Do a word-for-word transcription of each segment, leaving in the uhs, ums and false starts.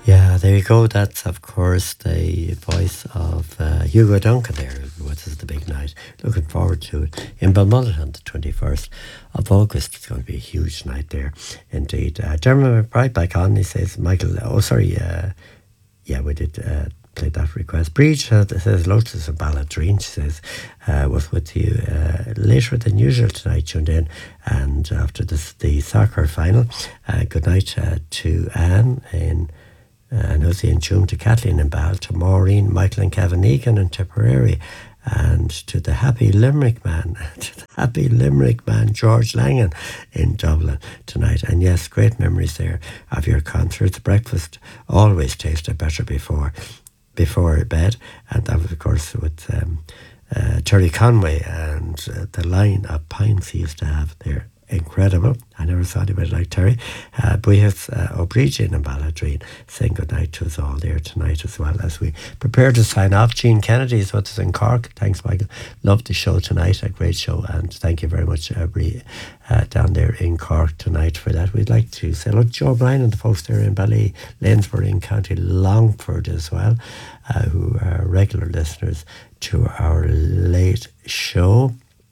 Yeah, there you go. That's, of course, the voice of uh, Hugo Duncan there, which is the big night. Looking forward to it. In Balmullet on the twenty-first of August. It's going to be a huge night there, indeed. Uh, Dermot McBride back on, he says, Michael, oh, sorry, uh, yeah, we did uh, play that request. Breach uh, says, Lotus of Balladreen, she says, uh, was with you uh, later than usual tonight, tuned in, and after this, the soccer final. Uh, good night uh, to Anne in and Hussie and Tune, to Kathleen and Bal, to Maureen, Michael and Kevin Egan in Tipperary, and to the happy Limerick man, to the happy Limerick man, George Langan in Dublin tonight. And yes, great memories there of your concerts. Breakfast always tasted better before before bed, and that was, of course, with um, uh, Terry Conway and uh, the line of pints he used to have there. Incredible. I never thought about it like Terry. Uh, Buíochas uh, O'Brien and Balladreen saying goodnight to us all there tonight, as well as we prepare to sign off. Gene Kennedy is with us in Cork. Thanks, Michael. Loved the show tonight. A great show. And thank you very much, everybody uh, down there in Cork tonight for that. We'd like to say hello to Joe Bryan and the folks there in Bally, Lanesborough in County Longford as well, uh, who are regular listeners to our late show.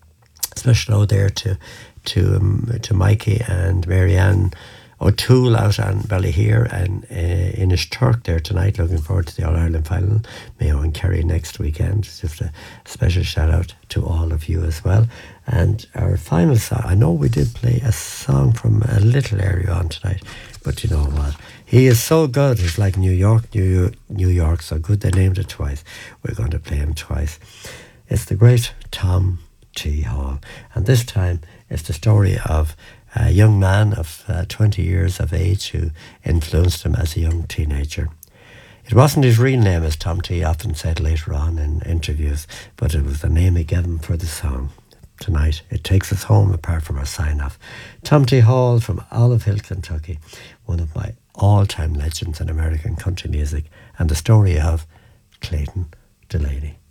Special hello there to to um, to Mikey and Marianne O'Toole out on Ballyhere and uh, Inish Turk there tonight. Looking forward to the All-Ireland final. Mayo and Kerry next weekend. Just a special shout out to all of you as well. And our final song, I know we did play a song from a little area on tonight, but you know what? He is so good. It's like New York, New York, New York, so good they named it twice. We're going to play him twice. It's the great Tom T. Hall. And this time it's the story of a young man of uh, twenty years of age who influenced him as a young teenager. It wasn't his real name, as Tom T. often said later on in interviews, but it was the name he gave him for the song. Tonight, it takes us home apart from our sign-off. Tom T. Hall from Olive Hill, Kentucky, one of my all-time legends in American country music, and the story of Clayton Delaney.